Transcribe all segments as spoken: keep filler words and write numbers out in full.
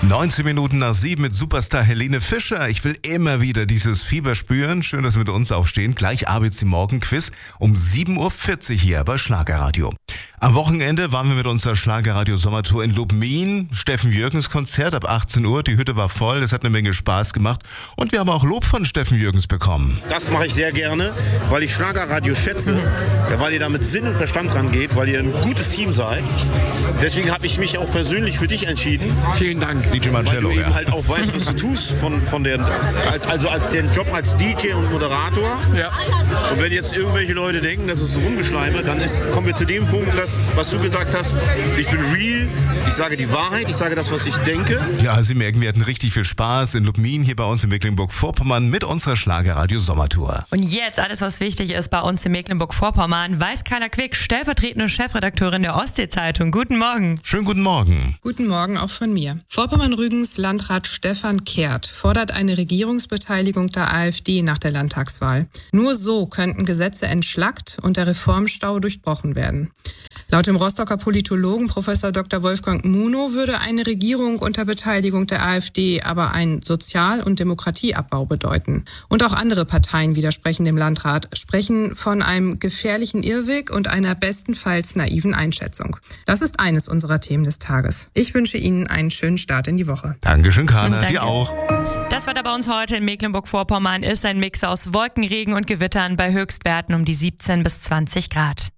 neunzehn Minuten nach sieben mit Superstar Helene Fischer. Ich will immer wieder dieses Fieber spüren. Schön, dass Sie mit uns aufstehen. Gleich A B C Morgen-Quiz um sieben Uhr vierzig hier bei Schlagerradio. Am Wochenende waren wir mit unserer Schlagerradio-Sommertour in Lubmin. Steffen Jürgens Konzert ab achtzehn Uhr. Die Hütte war voll. Das hat eine Menge Spaß gemacht. Und wir haben auch Lob von Steffen Jürgens bekommen. Das mache ich sehr gerne, weil ich Schlagerradio schätze. Ja, weil ihr da mit Sinn und Verstand rangeht, weil ihr ein gutes Team seid. Deswegen habe ich mich auch persönlich für dich entschieden. Vielen Dank, D J Marcello. Weil du eben Ja. halt auch weißt, was du tust von, von der, als, also als den Job als D J und Moderator. Ja. Und wenn jetzt irgendwelche Leute denken, das ist so Rumgeschleime, dann ist, kommen wir zu dem Punkt, dass, was du gesagt hast, ich bin real, ich sage die Wahrheit, ich sage das, was ich denke. Ja, Sie merken, wir hatten richtig viel Spaß in Lubmin hier bei uns in Mecklenburg-Vorpommern mit unserer Schlagerradio-Sommertour. Und jetzt alles, was wichtig ist bei uns in Mecklenburg-Vorpommern, weiß Carla Quick, stellvertretende Chefredakteurin der Ostsee-Zeitung. Guten Morgen. Schönen guten Morgen. Guten Morgen auch von mir. Vorpommern-Rügens Landrat Stefan Kehrt fordert eine Regierungsbeteiligung der AfD nach der Landtagswahl. Nur so könnten Gesetze entschlackt und der Reformstau durchbrochen werden. Laut dem Rostocker Politologen Professor Doktor Wolfgang Munow würde eine Regierung unter Beteiligung der AfD aber einen Sozial- und Demokratieabbau bedeuten. Und auch andere Parteien widersprechen dem Landrat, sprechen von einem gefährlichen Irrweg und einer bestenfalls naiven Einschätzung. Das ist eines unserer Themen des Tages. Ich wünsche Ihnen einen schönen Start in die Woche. Dankeschön, Carla. Danke. Dir auch. Das Wetter bei uns heute in Mecklenburg-Vorpommern ist ein Mix aus Wolken, Regen und Gewittern bei Höchstwerten um die siebzehn bis zwanzig Grad.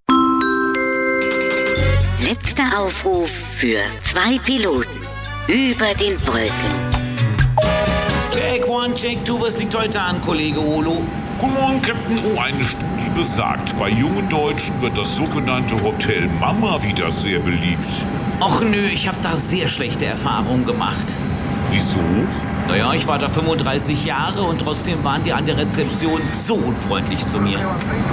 Letzter Aufruf für zwei Piloten über den Wolken. Check one, check two, was liegt heute an, Kollege Olo? Guten Morgen, Captain. Oh, eine Studie besagt, bei jungen Deutschen wird das sogenannte Hotel Mama wieder sehr beliebt. Och nö, ich habe da sehr schlechte Erfahrungen gemacht. Wieso? Naja, ich war da fünfunddreißig Jahre und trotzdem waren die an der Rezeption so unfreundlich zu mir.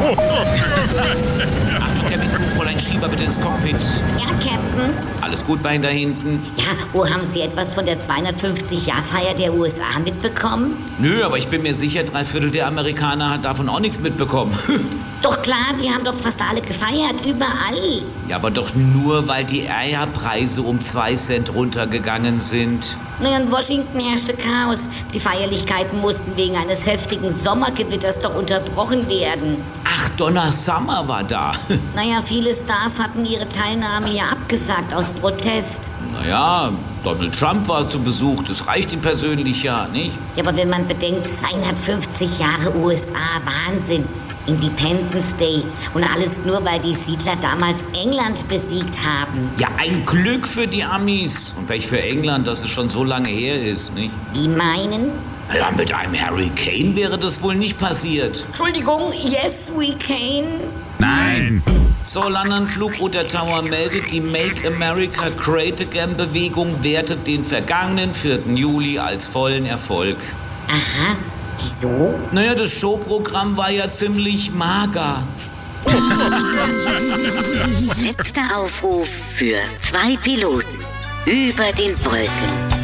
Achtung, Captain Crew, Fräulein Schieber, bitte ins Cockpit. Ja, Captain. Alles gut bei Ihnen da hinten? Ja, wo haben Sie etwas von der zweihundertfünfzig-Jahr-Feier der U S A mitbekommen? Nö, aber ich bin mir sicher, drei Viertel der Amerikaner hat davon auch nichts mitbekommen. Doch klar, die haben doch fast alle gefeiert, überall. Ja, aber doch nur, weil die Eierpreise um zwei Cent runtergegangen sind. Naja, in Washington herrschte Chaos. Die Feierlichkeiten mussten wegen eines heftigen Sommergewitters doch unterbrochen werden. Ach, Donna Summer war da. Naja, viele Stars hatten ihre Teilnahme ja abgesagt aus Protest. Naja, Donald Trump war zu Besuch, das reicht ihm persönlich ja, nicht? Ja, aber wenn man bedenkt, zweihundertfünfzig Jahre U S A, Wahnsinn. Independence Day. Und alles nur, weil die Siedler damals England besiegt haben. Ja, ein Glück für die Amis. Und welch für England, dass es schon so lange her ist, nicht? Die meinen? Ja, mit einem Hurricane wäre das wohl nicht passiert. Entschuldigung, yes, we can. Nein! So, London Flugroute Tower meldet, die Make America Great Again Bewegung wertet den vergangenen vierten Juli als vollen Erfolg. Aha, wieso? Naja, das Showprogramm war ja ziemlich mager. Letzter Aufruf für zwei Piloten über den Wolken.